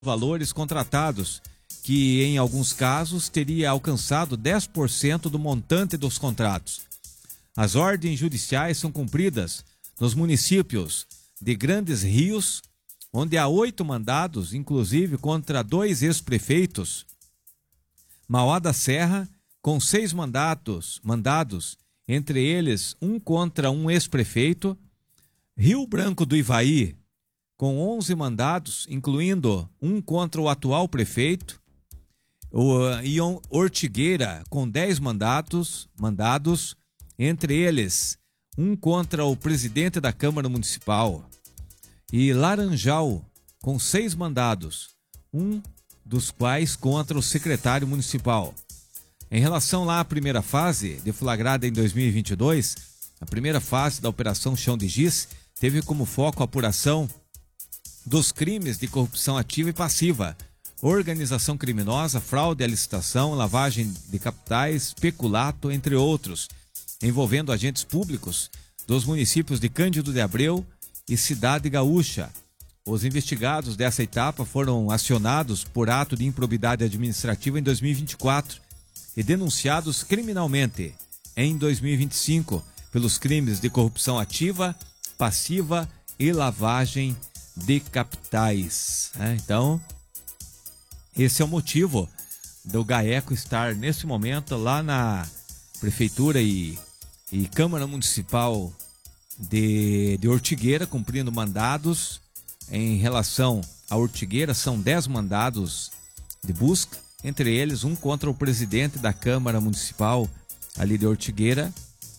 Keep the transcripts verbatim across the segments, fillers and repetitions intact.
valores contratados, que em alguns casos teria alcançado dez por cento do montante dos contratos. As ordens judiciais são cumpridas nos municípios de Grandes Rios, onde há oito mandados, inclusive contra dois ex-prefeitos. Mauá da Serra, com seis mandatos, mandados, entre eles um contra um ex-prefeito. Rio Branco do Ivaí, com onze mandados, incluindo um contra o atual prefeito. O Ion Ortigueira, com dez mandatos, mandados, entre eles um contra o presidente da Câmara Municipal. E Laranjal, com seis mandados, um dos quais contra o secretário municipal. Em relação lá à primeira fase, deflagrada em dois mil e vinte e dois, a primeira fase da Operação Chão de Giz teve como foco a apuração dos crimes de corrupção ativa e passiva, organização criminosa, fraude à licitação, lavagem de capitais, peculato, entre outros, envolvendo agentes públicos dos municípios de Cândido de Abreu e Cidade Gaúcha. Os investigados dessa etapa foram acionados por ato de improbidade administrativa em dois mil e vinte e quatro e denunciados criminalmente em dois mil e vinte e cinco pelos crimes de corrupção ativa, passiva e lavagem de capitais. É, então, esse é o motivo do GAECO estar nesse momento lá na Prefeitura e, e Câmara Municipal de, de Ortigueira, cumprindo mandados. Em relação à Ortigueira, são dez mandados de busca, entre eles um contra o presidente da Câmara Municipal ali de Ortigueira.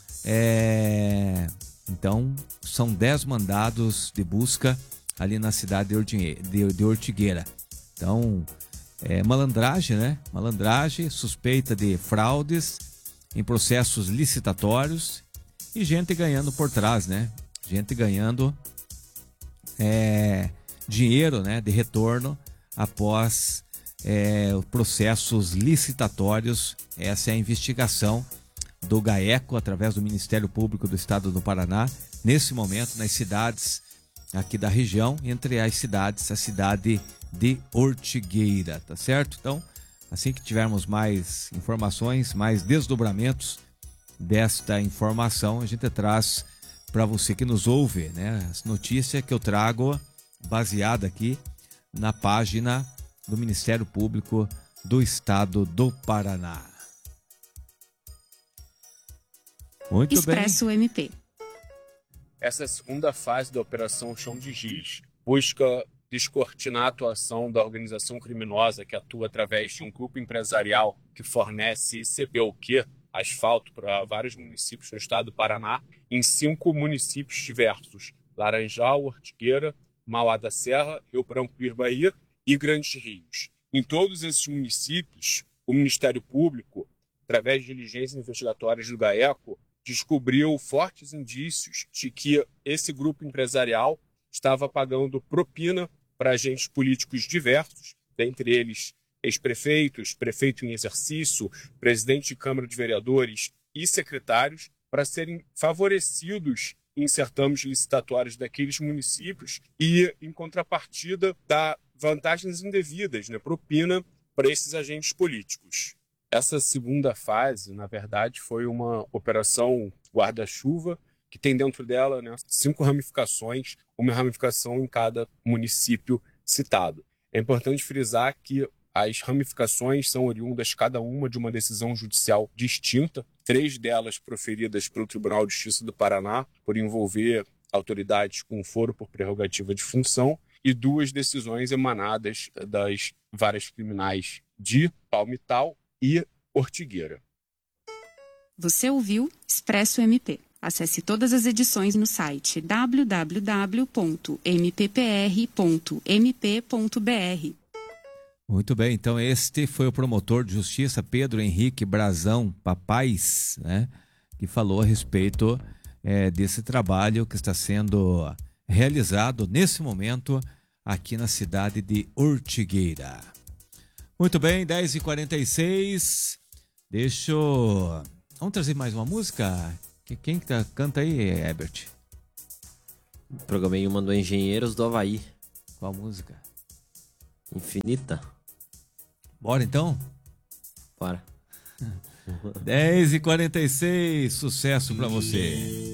É... Então, são dez mandados de busca ali na cidade de Ortigueira. Então, é malandragem, né? Malandragem, suspeita de fraudes em processos licitatórios e gente ganhando por trás, né? Gente ganhando é, dinheiro, né, de retorno após é, processos licitatórios. Essa é a investigação do GAECO através do Ministério Público do Estado do Paraná, nesse momento nas cidades aqui da região, entre as cidades, a cidade de Ortigueira, tá certo? Então, assim que tivermos mais informações, mais desdobramentos desta informação, a gente traz para você que nos ouve, né? As notícias que eu trago baseada aqui na página do Ministério Público do Estado do Paraná. Muito Expresso bem. M P. Essa segunda fase da Operação Chão de Giz busca descortinar a atuação da organização criminosa que atua através de um grupo empresarial que fornece C B O Q, asfalto, para vários municípios no estado do Paraná, em cinco municípios diversos: Laranjal, Ortigueira, Mauá da Serra, Rio Branco do Ivaí e Grandes Rios. Em todos esses municípios, o Ministério Público, através de diligências investigatórias do GAECO, descobriu fortes indícios de que esse grupo empresarial estava pagando propina para agentes políticos diversos, dentre eles ex-prefeitos, prefeito em exercício, presidente de Câmara de Vereadores e secretários, para serem favorecidos em certames licitatórios daqueles municípios e, em contrapartida, dar vantagens indevidas, né, propina para esses agentes políticos. Essa segunda fase, na verdade, foi uma operação guarda-chuva, que tem dentro dela, né, cinco ramificações, uma ramificação em cada município citado. É importante frisar que as ramificações são oriundas cada uma de uma decisão judicial distinta, três delas proferidas pelo Tribunal de Justiça do Paraná, por envolver autoridades com foro por prerrogativa de função, e duas decisões emanadas das varas criminais de Palmital e Ortigueira. Você ouviu Expresso M P. Acesse todas as edições no site w w w ponto m p p r ponto m p ponto b r. Muito bem, então este foi o promotor de justiça Pedro Henrique Brazão Papais, né, que falou a respeito é, desse trabalho que está sendo realizado nesse momento aqui na cidade de Ortigueira. Muito bem, dez e quarenta e seis. Deixa eu... Vamos trazer mais uma música? Quem que tá, canta aí, Herbert? O programa aí mandou Engenheiros do Havaí. Qual música? Infinita. Bora então? Bora. dez e quarenta e seis, sucesso pra você.